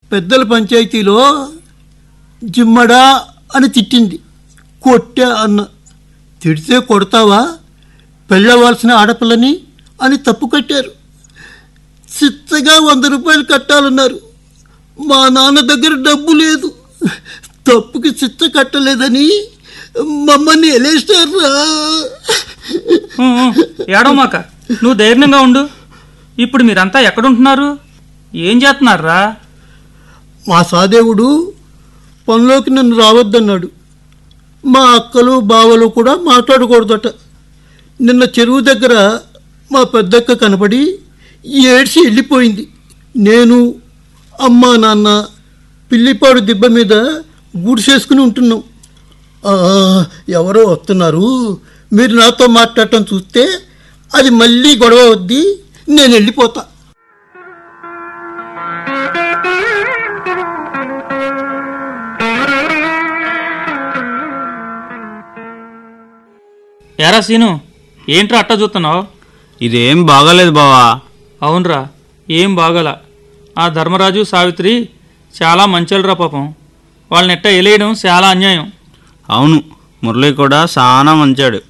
పెద్దల పంచాయతీలో జిమ్మడా అని తిట్టింది. కొట్టా అన్న. తిడితే కొడతావా, పెళ్ళవలసిన ఆడపిల్లని అని తప్పు కట్టారు. చిత్తగా 100 రూపాయలు కట్టాలన్నారు. మా నాన్న దగ్గర డబ్బు లేదు. తప్పుకి చిత్త కట్టలేదని మమ్మల్ని ఎలేస్తారా? ఏడవమాక, నువ్వు ధైర్యంగా ఉండు. ఇప్పుడు మీరంతా ఎక్కడుంటున్నారు, ఏం చేస్తున్నారా? మా సాదేవుడు పనిలోకి నన్ను రావద్దన్నాడు. మా అక్కలు బావలు కూడా మాట్లాడకూడదట. నిన్న చెరువు దగ్గర మా పెద్దక్క కనపడి ఏడ్చి వెళ్ళిపోయింది. నేను, అమ్మ, నాన్న పిల్లిపాడు దిబ్బ మీద గుడిసేసుకుని ఉంటున్నాం. ఎవరో వస్తున్నారు, మీరు నాతో మాట్లాడటం చూస్తే అది మళ్ళీ గొడవ వద్ది, నేను వెళ్ళిపోతా. ఏరా సీను, ఏంట్రా అట్ట చూస్తున్నావు? ఇదేం బాగాలేదు బావా. అవునరా, ఏం బాగాల. ఆ ధర్మరాజు సావిత్రి చాలా మంచోళ్ళరా పాపం. వాళ్ళని ఎట్ట ఎలేయడం చాలా అన్యాయం. అవును, మురళి కూడా చాలా మంచాడు.